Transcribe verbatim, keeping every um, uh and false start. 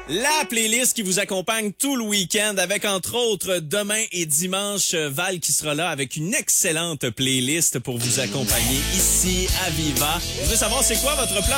La playlist qui vous accompagne tout le week-end avec, entre autres, demain et dimanche, Val qui sera là avec une excellente playlist pour vous accompagner ici à Viva. Vous voulez savoir c'est quoi votre plan